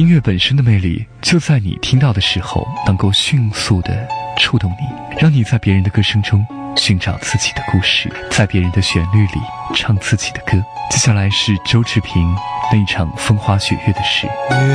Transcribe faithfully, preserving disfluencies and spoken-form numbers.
音乐本身的魅力就在你听到的时候能够迅速地触动你，让你在别人的歌声中寻找自己的故事，在别人的旋律里唱自己的歌。接下来是周志平那一场风花雪月的事。